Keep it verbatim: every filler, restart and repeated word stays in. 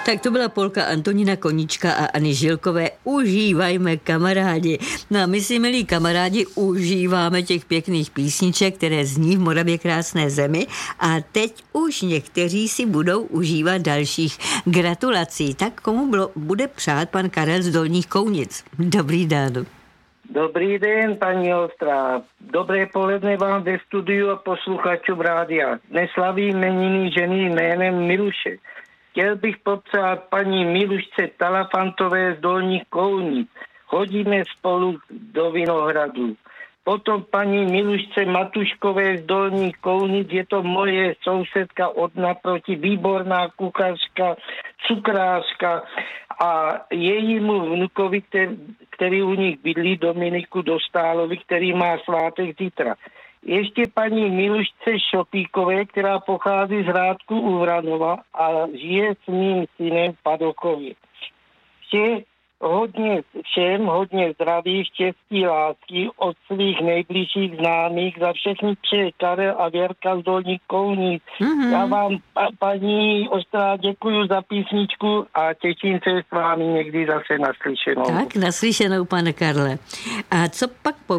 Tak to byla polka Antonína Koníčka a Anny Žilkové. Užívajme, kamarádi. No a my si, milí kamarádi, užíváme těch pěkných písniček, které zní v Moravě krásné zemi, a teď už někteří si budou užívat dalších. Gratulací. Tak komu bylo, bude přát pan Karel z Dolních Kounic? Dobrý den. Dobrý den, paní Ostrá. Dobré poledne vám ve studiu a posluchačům rádia. Dnes slaví jmeniny ženy jménem Miluše. Chtěl bych popřát paní Milušce Talafantové z Dolních Kounic. Chodíme spolu do Vinohradu. Potom paní Milušce Matuškové z Dolních Kounic, je to moje sousedka od naproti, výborná kuchařka, cukrářka, a jejímu vnukovi, který, který u nich bydlí, Dominiku Dostálovi, který má svátek zítra. Ještě paní Milušce Šopíkové, která pochází z Hrádku u Vranova a žije s mým synem v Padokově. Vše hodně všem, hodně zdraví, štěstí, lásky od svých nejbližších známých, za všechny přeje Karel a Věrka z Dolních Kounic. Mm-hmm. Já vám, pa, paní Ostrá, děkuji za písničku a těším se s vámi někdy zase naslyšenou. Tak, naslyšenou, pane Karle. A co pak po